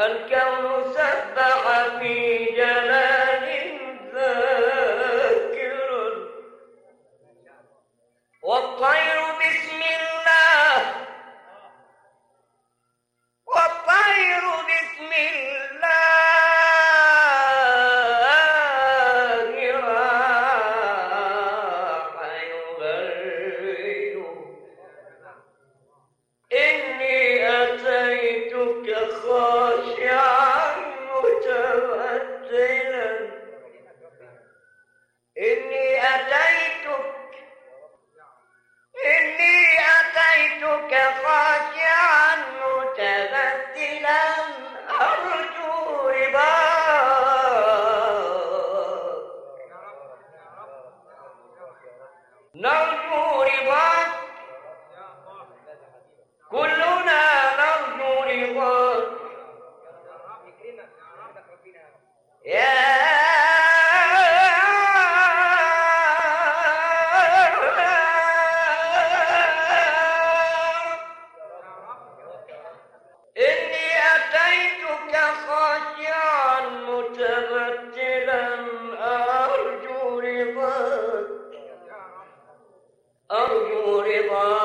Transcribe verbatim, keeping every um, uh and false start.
الكون سبح في جلال ذاكر، والطير بسم الله والطير بسم الله راح يغرد. إني أتيتك خاشعا متبتلا، إني أتيتك إني أتيتك خاشعا متبتلا أرجو رضاك، نرجو رضاك، كلنا نرجو رضاك يا إني أتيتك خاشعا متبتلا أرجو رضاك، أرجو رضاك